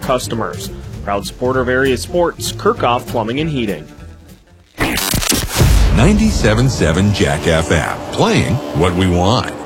customers. Proud supporter of area sports, Kirchhoff Plumbing and Heating. 97.7 Jack FM, playing what we want.